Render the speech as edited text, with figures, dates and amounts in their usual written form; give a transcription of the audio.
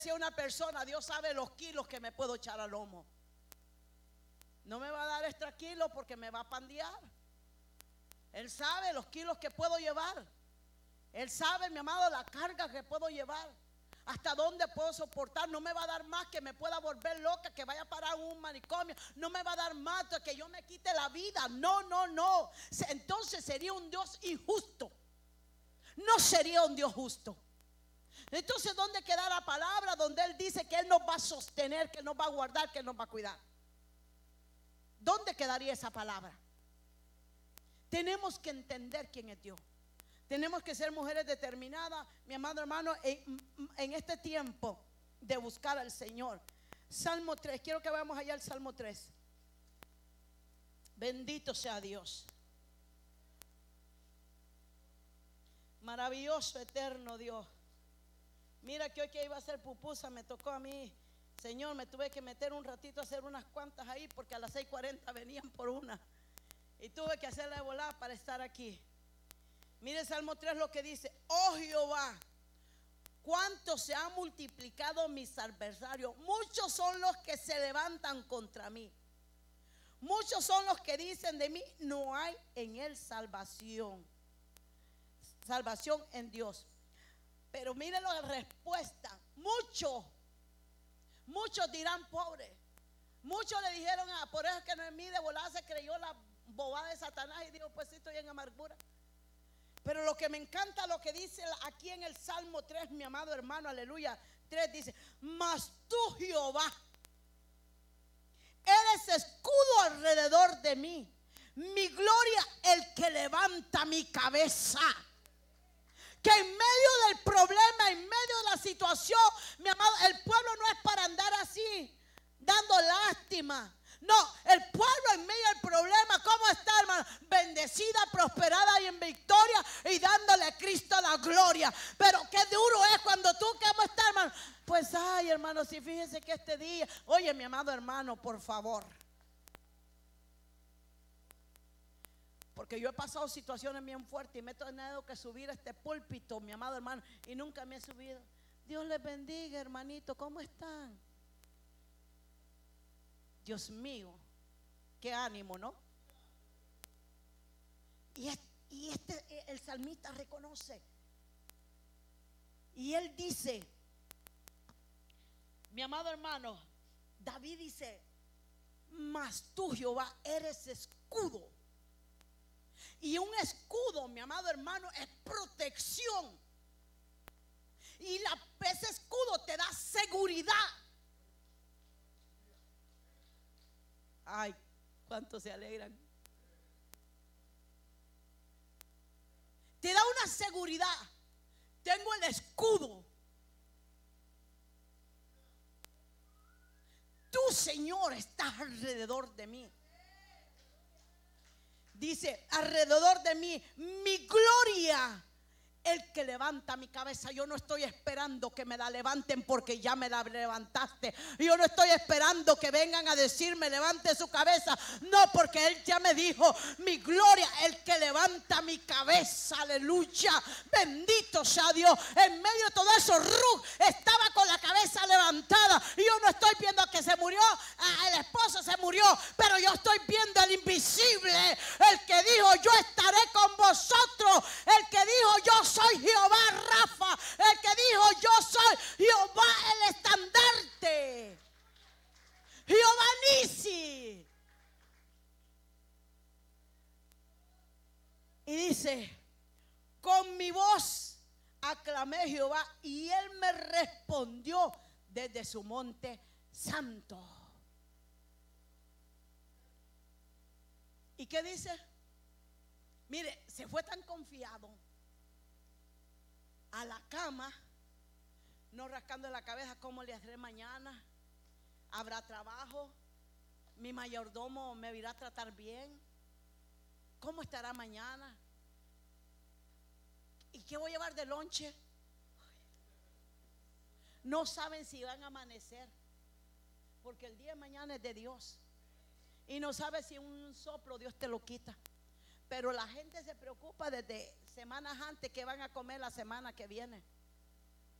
decía una persona: Dios sabe los kilos que me puedo echar al lomo. No me va a dar extra kilos porque me va a pandear. Él sabe los kilos que puedo llevar. Él sabe, mi amado, la carga que puedo llevar. Hasta dónde puedo soportar. No me va a dar más que me pueda volver loca, que vaya a parar en un manicomio. No me va a dar más que yo me quite la vida. No, no, no. Entonces sería un Dios injusto. No sería un Dios justo. Entonces, ¿dónde queda la palabra donde Él dice que Él nos va a sostener, que nos va a guardar, que nos va a cuidar? ¿Dónde quedaría esa palabra? Tenemos que entender quién es Dios. Tenemos que ser mujeres determinadas, mi amado hermano, en este tiempo de buscar al Señor. Salmo 3, quiero que vayamos allá al Salmo 3. Bendito sea Dios. Maravilloso, eterno Dios. Mira que hoy que iba a hacer pupusa me tocó a mí. Señor, me tuve que meter un ratito a hacer unas cuantas ahí, porque a las 6:40 venían por una. Y tuve que hacerla de volada para estar aquí. Mire Salmo 3 lo que dice: oh Jehová, cuánto se han multiplicado mis adversarios. Muchos son los que se levantan contra mí. Muchos son los que dicen de mí: no hay en él salvación. Salvación en Dios. Pero mire la respuesta. Muchos dirán pobre. Muchos le dijeron: por eso es que Noemí de volada se creyó la bobada de Satanás y dijo: pues sí, estoy en amargura. Pero lo que me encanta, lo que dice aquí en el Salmo 3, mi amado hermano, aleluya, 3 dice: mas tú, Jehová, eres escudo alrededor de mí, mi gloria, el que levanta mi cabeza. Que en medio del problema, en medio de la situación, mi amado, el pueblo no es para andar así, dando lástima. No, el pueblo en medio del problema, ¿cómo está, hermano? Bendecida, prosperada y en victoria, y dándole a Cristo la gloria. Pero qué duro es cuando tú, ¿cómo está, hermano? Pues, ay, hermano, si fíjese que este día, oye, mi amado hermano, por favor. Porque yo he pasado situaciones bien fuertes y me he tenido que subir a este púlpito, mi amado hermano, y nunca me he subido. Dios les bendiga, hermanito, ¿cómo están? Dios mío, qué ánimo, ¿no? Y el salmista reconoce. Y él dice, mi amado hermano, David dice: mas tú, Jehová, eres escudo. Y un escudo, mi amado hermano, es protección. Y ese escudo te da seguridad. Ay, cuántos se alegran. Te da una seguridad. Tengo el escudo. Tú, Señor, estás alrededor de mí. Dice: alrededor de mí, mi gloria, el que levanta mi cabeza. Yo no estoy esperando que me la levanten, porque ya me la levantaste. Yo no estoy esperando que vengan a decirme: levante su cabeza. No, porque Él ya me dijo: mi gloria, el que levanta mi cabeza. Aleluya, bendito sea Dios. En medio de todo eso, Ruth estaba con la cabeza levantada. Y yo no estoy viendo que se murió, el esposo se murió, pero yo estoy viendo el invisible, el que dijo: yo estaré con vosotros, el que dijo: yo soy Jehová Rafa, el que dijo: yo soy Jehová el estandarte, Jehová Nisi. Y dice: con mi voz aclamé a Jehová, y Él me respondió desde su monte santo. ¿Y qué dice? Mire, se fue tan confiado a la cama, no rascando la cabeza: ¿cómo le haré mañana? ¿Habrá trabajo? ¿Mi mayordomo me irá a tratar bien? ¿Cómo estará mañana? ¿Y qué voy a llevar de lonche? No saben si van a amanecer, porque el día de mañana es de Dios. Y no sabe si un soplo Dios te lo quita. Pero la gente se preocupa desde semanas antes que van a comer la semana que viene.